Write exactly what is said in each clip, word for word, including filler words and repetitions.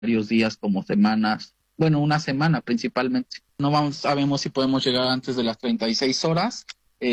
varios días como semanas, bueno, una semana principalmente. No vamos, sabemos si podemos llegar antes de las treinta y seis horas.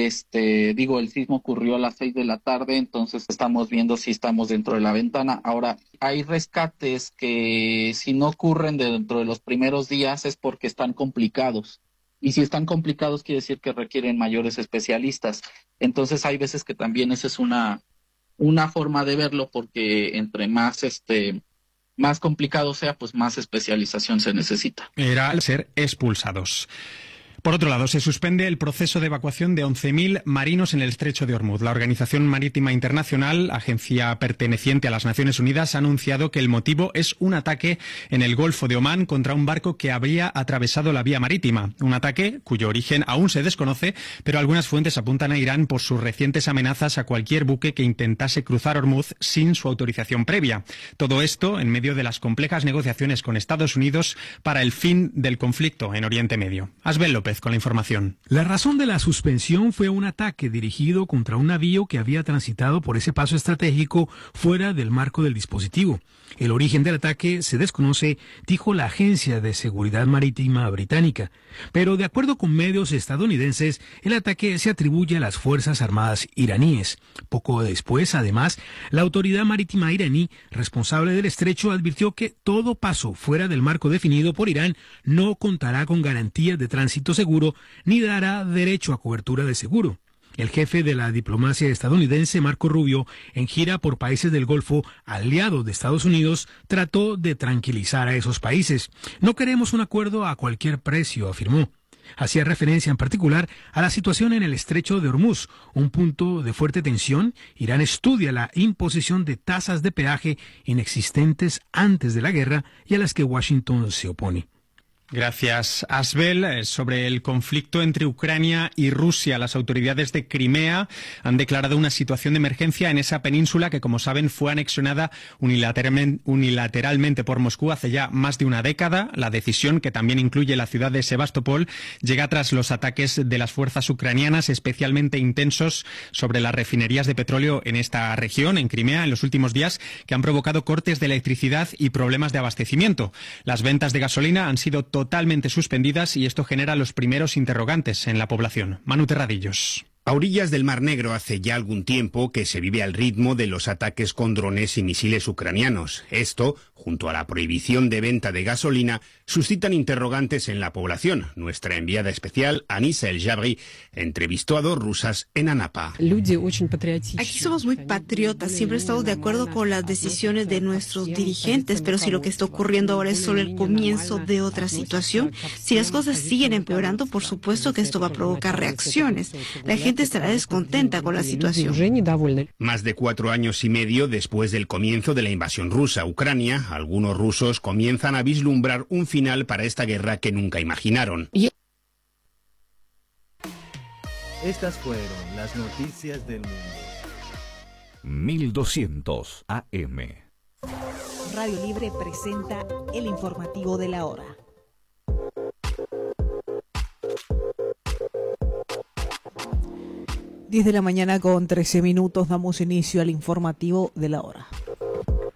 Este, digo, el sismo ocurrió a las seis de la tarde, entonces estamos viendo si estamos dentro de la ventana. Ahora, hay rescates que si no ocurren dentro de los primeros días es porque están complicados. Y si están complicados quiere decir que requieren mayores especialistas. Entonces hay veces que también esa es una, una forma de verlo, porque entre más este más complicado sea, pues más especialización se necesita. Era ser expulsados. Por otro lado, se suspende el proceso de evacuación de once mil marinos en el Estrecho de Ormuz. La Organización Marítima Internacional, agencia perteneciente a las Naciones Unidas, ha anunciado que el motivo es un ataque en el Golfo de Omán contra un barco que habría atravesado la vía marítima. Un ataque cuyo origen aún se desconoce, pero algunas fuentes apuntan a Irán por sus recientes amenazas a cualquier buque que intentase cruzar Ormuz sin su autorización previa. Todo esto en medio de las complejas negociaciones con Estados Unidos para el fin del conflicto en Oriente Medio. Asbel López con la información. La razón de la suspensión fue un ataque dirigido contra un navío que había transitado por ese paso estratégico fuera del marco del dispositivo. El origen del ataque se desconoce, dijo la Agencia de Seguridad Marítima británica. Pero de acuerdo con medios estadounidenses, el ataque se atribuye a las Fuerzas Armadas iraníes. Poco después, además, la Autoridad Marítima iraní, responsable del estrecho, advirtió que todo paso fuera del marco definido por Irán no contará con garantías de tránsito seguro ni dará derecho a cobertura de seguro. El jefe de la diplomacia estadounidense, Marco Rubio, en gira por países del Golfo, aliado de Estados Unidos, trató de tranquilizar a esos países. No queremos un acuerdo a cualquier precio, afirmó. Hacía referencia en particular a la situación en el Estrecho de Hormuz, un punto de fuerte tensión. Irán estudia la imposición de tasas de peaje inexistentes antes de la guerra y a las que Washington se opone. Gracias, Asbel. Sobre el conflicto entre Ucrania y Rusia, las autoridades de Crimea han declarado una situación de emergencia en esa península que, como saben, fue anexionada unilateralmente, unilateralmente por Moscú hace ya más de una década. La decisión, que también incluye la ciudad de Sebastopol, llega tras los ataques de las fuerzas ucranianas, especialmente intensos sobre las refinerías de petróleo en esta región, en Crimea, en los últimos días, que han provocado cortes de electricidad y problemas de abastecimiento. Las ventas de gasolina han sido totalmente suspendidas y esto genera los primeros interrogantes en la población. Manu Terradillos. A orillas del Mar Negro hace ya algún tiempo que se vive al ritmo de los ataques con drones y misiles ucranianos. Esto, junto a la prohibición de venta de gasolina, suscitan interrogantes en la población. Nuestra enviada especial, Anisa El Jabri, entrevistó a dos rusas en Anapa. Aquí somos muy patriotas, siempre estamos de acuerdo con las decisiones de nuestros dirigentes, pero si lo que está ocurriendo ahora es solo el comienzo de otra situación, si las cosas siguen empeorando, por supuesto que esto va a provocar reacciones. La gente estará descontenta con la situación. Más de cuatro años y medio después del comienzo de la invasión rusa a Ucrania, algunos rusos comienzan a vislumbrar un final para esta guerra que nunca imaginaron. Estas fueron las noticias del mundo. mil doscientos A M. Radio Libre presenta el informativo de la hora. diez de la mañana con trece minutos, damos inicio al informativo de la hora.